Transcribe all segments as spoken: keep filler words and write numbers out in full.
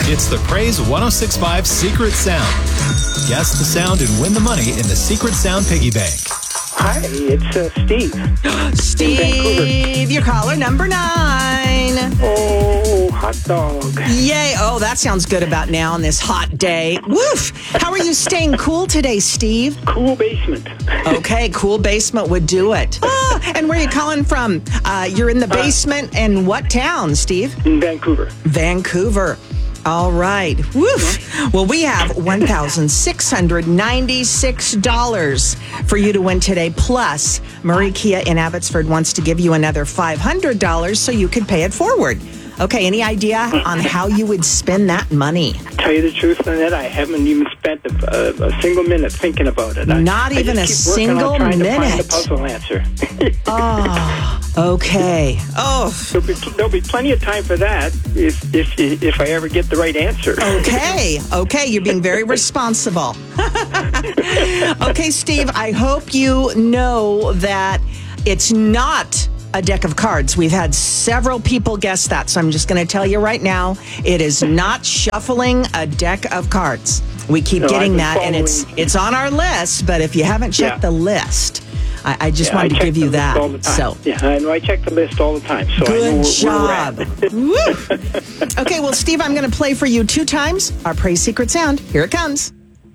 It's the Praise one oh six point five Secret Sound. Guess the sound and win the money in the Secret Sound Piggy Bank. Hi, it's uh, Steve. Steve, your caller number nine. Oh, hot dog. Yay. Oh, that sounds good about now on this hot day. Woof. How are you staying cool today, Steve? Cool basement. Okay, cool basement would do it. Ah, and where are you calling from? Uh, you're in the basement uh, in what town, Steve? In Vancouver. Vancouver. All right. Woof. Well, we have one thousand six hundred ninety-six dollars for you to win today. Plus, Murray Kia in Abbotsford wants to give you another five hundred dollars so you could pay it forward. Okay, any idea on how you would spend that money? Tell you the truth, Lynette, I haven't even spent a, a, a single minute thinking about it. I, Not I even a just keep single working on trying minute. to find the puzzle answer. Oh, okay. Oh, There'll be, there'll be plenty of time for that if if if I ever get the right answer. okay. Okay, you're being very responsible. Okay, Steve, I hope you know that it's not a deck of cards. We've had several people guess that, so I'm just going to tell you right now, it is not shuffling a deck of cards. We keep No, getting I've been that, and it's following- it's on our list, but if you haven't checked Yeah. the list, I, I just Yeah, I wanted to check give the you list that. all the time. So, yeah, I know I check the list all the time, so I know good where, job. where we're at. Woo. Okay, well, Steve, I'm going to play for you two times our Praise Secret Sound. Here it comes.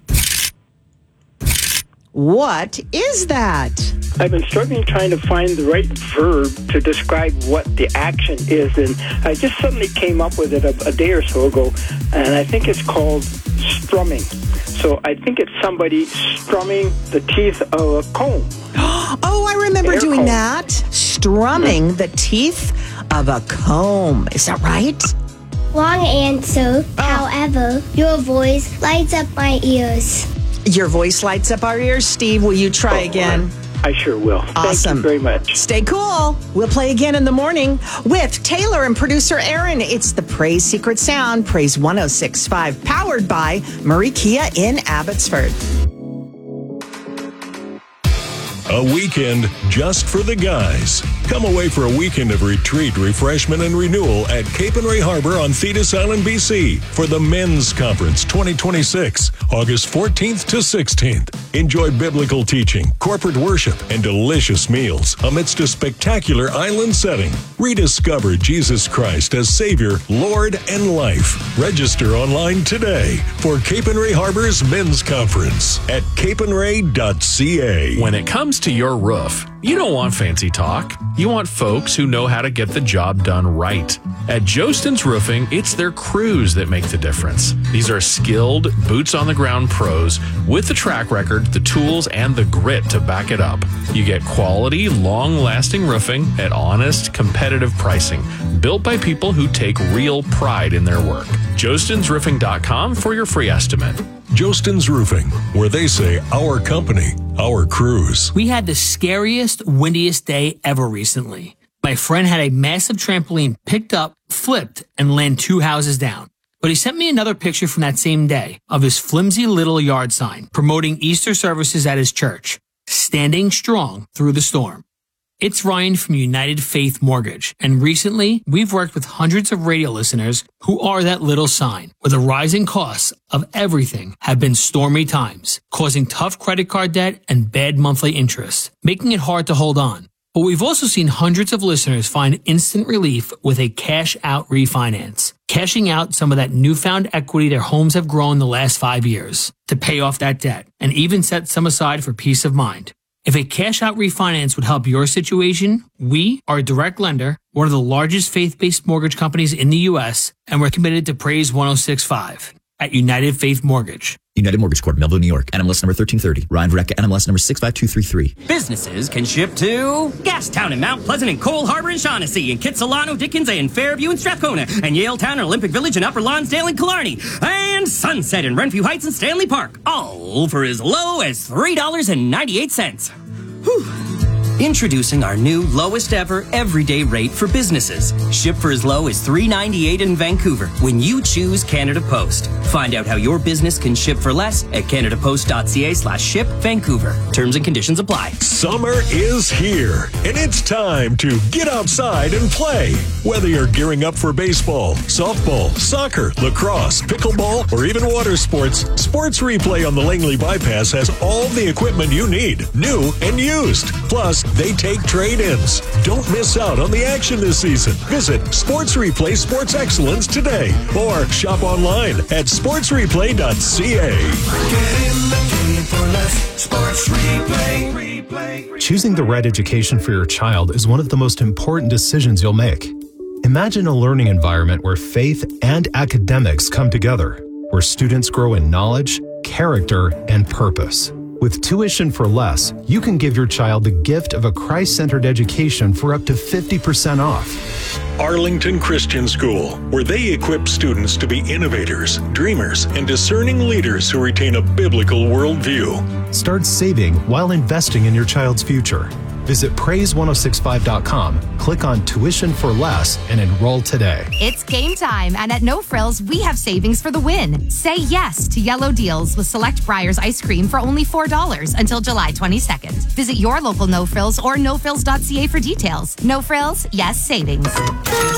What is that? I've been struggling trying to find the right verb to describe what the action is, and I just suddenly came up with it a, a day or so ago, and I think it's called strumming. So I think it's somebody strumming the teeth of a comb. Oh, I remember Air doing comb. that. Strumming the teeth of a comb. Is that right? Wrong answer. However, your voice lights up my ears. Your voice lights up our ears. Steve, will you try again? I sure will. Awesome. Thank you very much. Stay cool. We'll play again in the morning with Taylor and producer Aaron. It's the Praise Secret Sound, Praise one oh six point five, powered by Murray Kia in Abbotsford. A weekend just for the guys. Come away for a weekend of retreat, refreshment, and renewal at Cape and Ray Harbor on Thetis Island, B C for the Men's Conference twenty twenty-six, August fourteenth to sixteenth. Enjoy biblical teaching, corporate worship, and delicious meals amidst a spectacular island setting. Rediscover Jesus Christ as Savior, Lord, and life. Register online today for Cape and Ray Harbor's Men's Conference at cape and ray dot c a. When it comes to your roof, you don't want fancy talk. You want folks who know how to get the job done right. At Jostin's Roofing, it's their crews that make the difference. These are skilled, boots-on-the-ground pros with the track record, the tools, and the grit to back it up. You get quality, long-lasting roofing at honest, competitive pricing, built by people who take real pride in their work. Jostins Roofing dot com for your free estimate. Jostin's Roofing, where they say our company, our crews. We had the scariest, windiest day ever recently. My friend had a massive trampoline picked up, flipped, and landed two houses down. But he sent me another picture from that same day of his flimsy little yard sign promoting Easter services at his church, standing strong through the storm. It's Ryan from United Faith Mortgage, and recently we've worked with hundreds of radio listeners who are that little sign, where the rising costs of everything have been stormy times, causing tough credit card debt and bad monthly interest, making it hard to hold on. But we've also seen hundreds of listeners find instant relief with a cash-out refinance, cashing out some of that newfound equity their homes have grown the last five years to pay off that debt, and even set some aside for peace of mind. If a cash-out refinance would help your situation, we are a direct lender, one of the largest faith-based mortgage companies in the U S, and we're committed to Praise one oh six point five at United Faith Mortgage. United Mortgage Corp, Melville, New York. N M L S number thirteen thirty. Ryan Vareka, N M L S number six five two three three. Businesses can ship to Gastown and Mount Pleasant and Cole Harbor and Shaughnessy and Kitsilano, Dickens and Fairview and Strathcona and Yaletown and Olympic Village and Upper Lonsdale and Killarney and Sunset and Renfrew Heights and Stanley Park, all for as low as three dollars and ninety-eight cents. Whew. Introducing our new lowest ever everyday rate for businesses. Ship for as low as three dollars and ninety-eight cents in Vancouver when you choose Canada Post. Find out how your business can ship for less at canadapost.ca slash ship Vancouver. Terms and conditions apply. Summer is here, and it's time to get outside and play. Whether you're gearing up for baseball, softball, soccer, lacrosse, pickleball, or even water sports, Sports Replay on the Langley Bypass has all the equipment you need, new and used. Plus, they take trade-ins. Don't miss out on the action this season. Visit Sports Replay Sports Excellence today or shop online at sports replay dot c a. Choosing the right education for your child is one of the most important decisions you'll make. Imagine a learning environment where faith and academics come together, where students grow in knowledge, character, and purpose. With Tuition for Less, you can give your child the gift of a Christ-centered education for up to fifty percent off. Arlington Christian School, where they equip students to be innovators, dreamers, and discerning leaders who retain a biblical worldview. Start saving while investing in your child's future. Visit praise ten sixty-five dot com, click on Tuition for Less, and enroll today. It's game time, and at No Frills, we have savings for the win. Say yes to yellow deals with select Breyers ice cream for only four dollars until July twenty-second. Visit your local No Frills or no frills dot c a for details. No Frills, yes savings.